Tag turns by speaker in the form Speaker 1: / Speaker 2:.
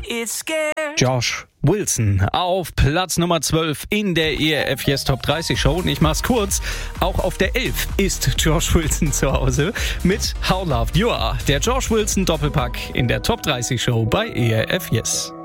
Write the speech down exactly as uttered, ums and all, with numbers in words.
Speaker 1: it's scared.
Speaker 2: Josh Wilson auf Platz Nummer zwölf in der E R F Yes Top dreißig Show. Und ich mach's kurz, auch auf der elf ist Josh Wilson zu Hause mit How Loved You Are. Der Josh Wilson Doppelpack in der Top dreißig Show bei E R F Yes.